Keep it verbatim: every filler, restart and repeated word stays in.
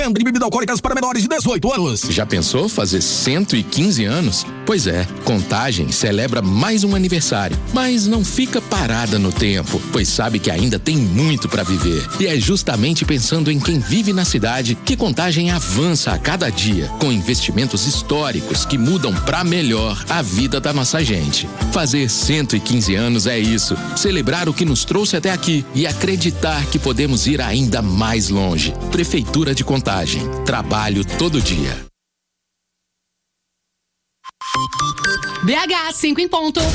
Venda bebidas alcoólicas para menores de dezoito anos. Já pensou fazer cento e quinze anos? Pois é, Contagem celebra mais um aniversário, mas não fica parada no tempo, pois sabe que ainda tem muito para viver. E é justamente pensando em quem vive na cidade que Contagem avança a cada dia, com investimentos históricos que mudam para melhor a vida da nossa gente. Fazer cento e quinze anos é isso, celebrar o que nos trouxe até aqui e acreditar que podemos ir ainda mais longe. Prefeitura de Contagem. Trabalho todo dia. B H cinco em ponto.